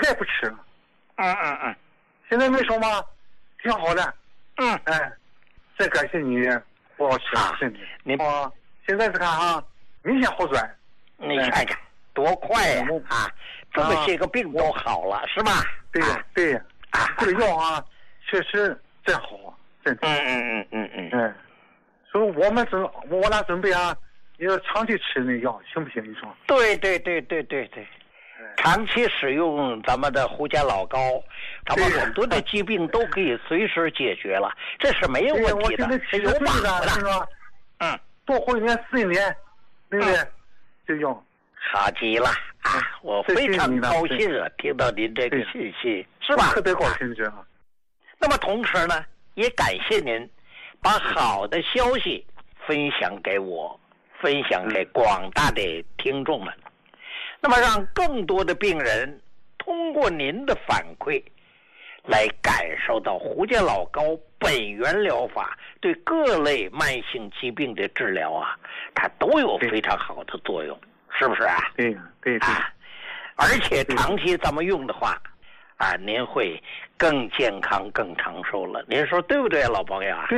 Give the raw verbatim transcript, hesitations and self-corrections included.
再不吃了。 嗯嗯嗯， 现在没说嘛，挺好的。 嗯， 哎，再感谢你，我吃了身体。 你我现在是看哈，明显好转。 你看看多快呀！啊，这么些个病都好了，是吧？ 对呀对呀， 啊， 这个药啊，确实真好啊，真的。 嗯嗯嗯嗯嗯。 嗯，所以我们准我俩准备啊，要长期吃那药，行不行？你说？ 对对对对对对。长期使用咱们的胡家老膏，咱们很多的疾病都可以随时解决了，这是没有问题的，是有把握的。嗯， 多活一年是一年，对不对？就用。 好极了啊！我非常高兴啊，听到您这个信息，是吧？ 特别高兴这样。 那么同时呢，也感谢您把好的消息分享给我，分享给广大的听众们。那么让更多的病人通过您的反馈来感受到胡家老膏本源疗法对各类慢性疾病的治疗啊，它都有非常好的作用，是不是啊？ 对对对。 啊，而且长期咱们用的话啊，您会更健康更长寿了，您说对不对，老朋友啊？